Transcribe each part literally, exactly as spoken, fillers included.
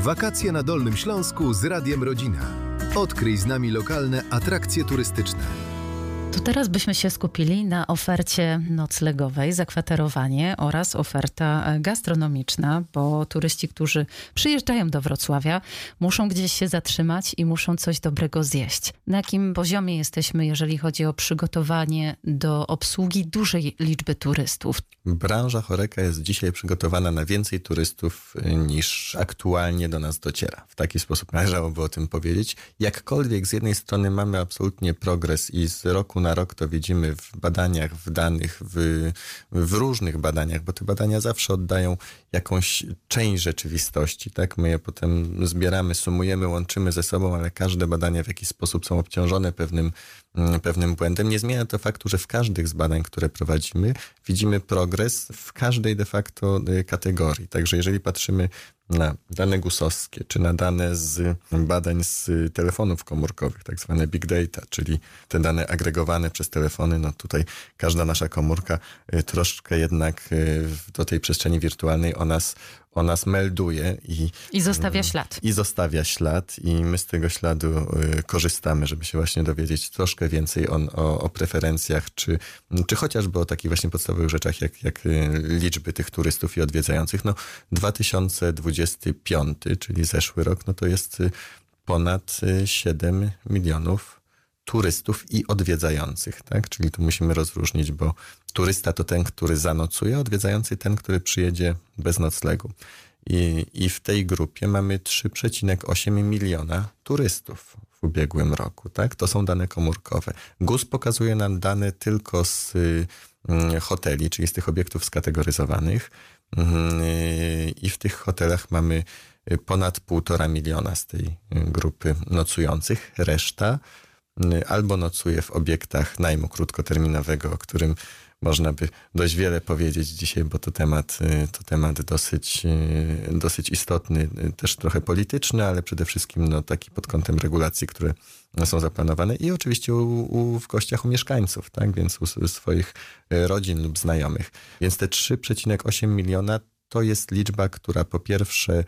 Wakacje na Dolnym Śląsku z Radiem Rodzina. Odkryj z nami lokalne atrakcje turystyczne. To teraz byśmy się skupili na ofercie noclegowej, zakwaterowanie oraz oferta gastronomiczna, bo turyści, którzy przyjeżdżają do Wrocławia, muszą gdzieś się zatrzymać i muszą coś dobrego zjeść. Na jakim poziomie jesteśmy, jeżeli chodzi o przygotowanie do obsługi dużej liczby turystów? Branża Horeca jest dzisiaj przygotowana na więcej turystów niż aktualnie do nas dociera. W taki sposób należałoby o tym powiedzieć. Jakkolwiek z jednej strony mamy absolutnie progres i z roku na rok to widzimy w badaniach, w danych, w, w różnych badaniach, bo te badania zawsze oddają jakąś część rzeczywistości, tak? My je potem zbieramy, sumujemy, łączymy ze sobą, ale każde badania w jakiś sposób są obciążone pewnym, pewnym błędem. Nie zmienia to faktu, że w każdych z badań, które prowadzimy, widzimy progres w każdej de facto kategorii. Także jeżeli patrzymy na dane gusowskie, czy na dane z badań z telefonów komórkowych, tak zwane big data, czyli te dane agregowane przez telefony, no tutaj każda nasza komórka troszkę jednak do tej przestrzeni wirtualnej o nas, o nas melduje. I, I zostawia ślad. I zostawia ślad i my z tego śladu korzystamy, żeby się właśnie dowiedzieć troszkę więcej o, o, o preferencjach, czy, czy chociażby o takich właśnie podstawowych rzeczach, jak, jak liczby tych turystów i odwiedzających. No dwa tysiące dwudziesty piąty, czyli zeszły rok, no to jest ponad siedem milionów turystów i odwiedzających, tak? Czyli tu musimy rozróżnić, bo turysta to ten, który zanocuje, odwiedzający ten, który przyjedzie bez noclegu. I, i w tej grupie mamy trzy przecinek osiem miliona turystów w ubiegłym roku, tak? To są dane komórkowe. G U S pokazuje nam dane tylko z y, hoteli, czyli z tych obiektów skategoryzowanych. Y, I w tych hotelach mamy ponad półtora miliona z tej grupy nocujących. Reszta albo nocuje w obiektach najmu krótkoterminowego, o którym można by dość wiele powiedzieć dzisiaj, bo to temat, to temat dosyć, dosyć istotny, też trochę polityczny, ale przede wszystkim no, taki pod kątem regulacji, które są zaplanowane i oczywiście u, u, w gościach u mieszkańców, tak? Więc u swoich rodzin lub znajomych. Więc te trzy przecinek osiem miliona to jest liczba, która po pierwsze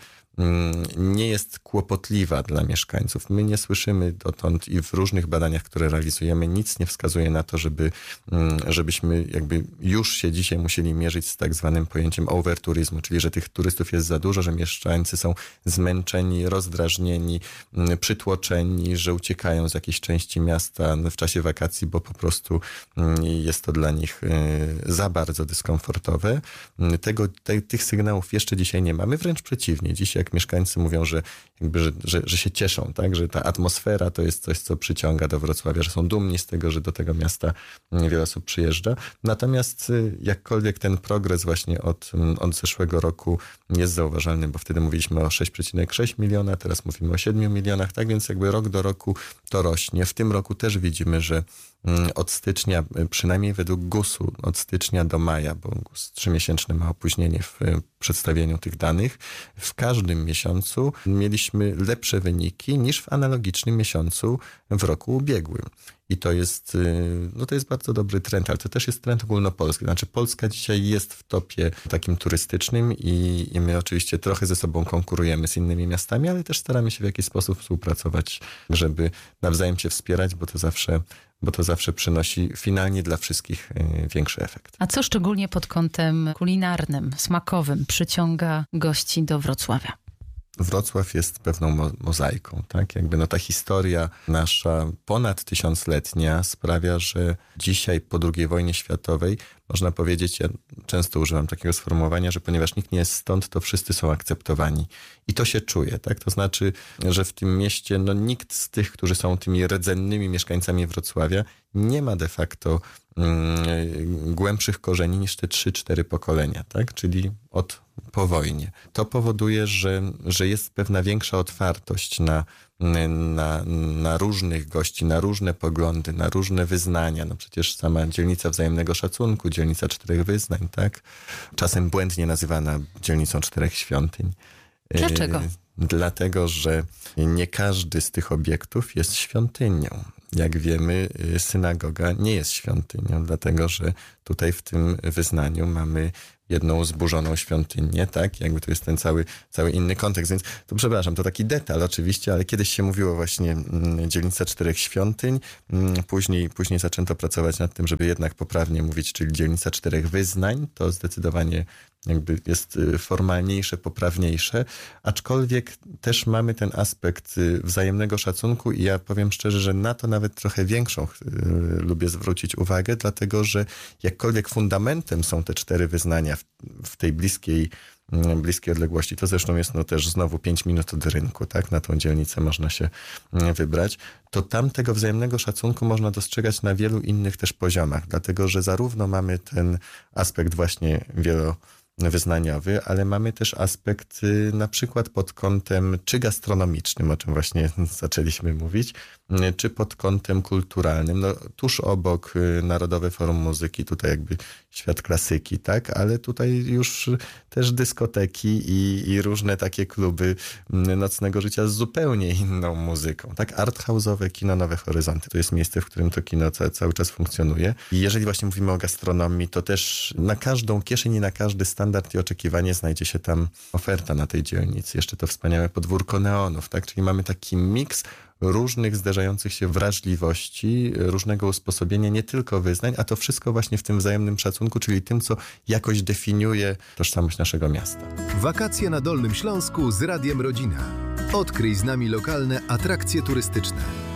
nie jest kłopotliwa dla mieszkańców. My nie słyszymy dotąd i w różnych badaniach, które realizujemy, nic nie wskazuje na to, żeby, żebyśmy jakby już się dzisiaj musieli mierzyć z tak zwanym pojęciem overturyzmu, czyli że tych turystów jest za dużo, że mieszkańcy są zmęczeni, rozdrażnieni, przytłoczeni, że uciekają z jakiejś części miasta w czasie wakacji, bo po prostu jest to dla nich za bardzo dyskomfortowe. Tego, te, tych sygnałów jeszcze dzisiaj nie mamy, wręcz przeciwnie. Dzisiaj jak mieszkańcy mówią, że, jakby, że, że, że się cieszą, tak? Że ta atmosfera to jest coś, co przyciąga do Wrocławia, że są dumni z tego, że do tego miasta wiele osób przyjeżdża. Natomiast jakkolwiek ten progres właśnie od, od zeszłego roku jest zauważalny, bo wtedy mówiliśmy o sześć przecinek sześć miliona, teraz mówimy o siedmiu milionach, tak więc jakby rok do roku to rośnie. W tym roku też widzimy, że od stycznia, przynajmniej według G U S-u, od stycznia do maja, bo G U S trzymiesięczne ma opóźnienie w przedstawieniu tych danych, w każdym miesiącu mieliśmy lepsze wyniki niż w analogicznym miesiącu w roku ubiegłym. I to jest, no to jest bardzo dobry trend, ale to też jest trend ogólnopolski. Znaczy Polska dzisiaj jest w topie takim turystycznym i, i my oczywiście trochę ze sobą konkurujemy z innymi miastami, ale też staramy się w jakiś sposób współpracować, żeby nawzajem się wspierać, bo to zawsze, bo to zawsze przynosi finalnie dla wszystkich większy efekt. A co szczególnie pod kątem kulinarnym, smakowym przyciąga gości do Wrocławia? Wrocław jest pewną mo- mozaiką, tak? Jakby no ta historia nasza ponad tysiącletnia sprawia, że dzisiaj po drugiej wojnie światowej można powiedzieć, ja często używam takiego sformułowania, że ponieważ nikt nie jest stąd, to wszyscy są akceptowani. I to się czuje, tak? To znaczy, że w tym mieście no nikt z tych, którzy są tymi rdzennymi mieszkańcami Wrocławia, nie ma de facto mm, głębszych korzeni niż te trzy cztery pokolenia, tak? Czyli od po wojnie. To powoduje, że, że jest pewna większa otwartość na, na, na różnych gości, na różne poglądy, na różne wyznania. No przecież sama dzielnica wzajemnego szacunku, dzielnica czterech wyznań, tak? Czasem błędnie nazywana dzielnicą czterech świątyń. Dlaczego? Dlatego, że nie każdy z tych obiektów jest świątynią. Jak wiemy, synagoga nie jest świątynią, dlatego że tutaj w tym wyznaniu mamy jedną zburzoną świątynię, tak? Jakby to jest ten cały, cały inny kontekst, więc to przepraszam, to taki detal oczywiście, ale kiedyś się mówiło właśnie mm, dzielnica czterech świątyń, mm, później, później zaczęto pracować nad tym, żeby jednak poprawnie mówić, czyli dzielnica czterech wyznań, to zdecydowanie jakby jest formalniejsze, poprawniejsze, aczkolwiek też mamy ten aspekt wzajemnego szacunku i ja powiem szczerze, że na to nawet trochę większą y, lubię zwrócić uwagę, dlatego że jakkolwiek fundamentem są te cztery wyznania w, w tej bliskiej bliskiej odległości. To zresztą jest no też znowu pięć minut od rynku, tak? Na tą dzielnicę można się wybrać. To tam tego wzajemnego szacunku można dostrzegać na wielu innych też poziomach, dlatego że zarówno mamy ten aspekt właśnie wielowyznaniowy, ale mamy też aspekt na przykład pod kątem czy gastronomicznym, o czym właśnie zaczęliśmy mówić, czy pod kątem kulturalnym. No, tuż obok Narodowe Forum Muzyki, tutaj jakby świat klasyki, tak? Ale tutaj już też dyskoteki i, i różne takie kluby nocnego życia z zupełnie inną muzyką, tak? Arthouse'owe kino Nowe Horyzonty. To jest miejsce, w którym to kino ca- cały czas funkcjonuje. I jeżeli właśnie mówimy o gastronomii, to też na każdą kieszeń i na każdy standard i oczekiwanie znajdzie się tam oferta na tej dzielnicy. Jeszcze to wspaniałe podwórko neonów, tak? Czyli mamy taki miks różnych zderzających się wrażliwości, różnego usposobienia, nie tylko wyznań, a to wszystko właśnie w tym wzajemnym szacunku, czyli tym, co jakoś definiuje tożsamość naszego miasta. Wakacje na Dolnym Śląsku z Radiem Rodzina. Odkryj z nami lokalne atrakcje turystyczne.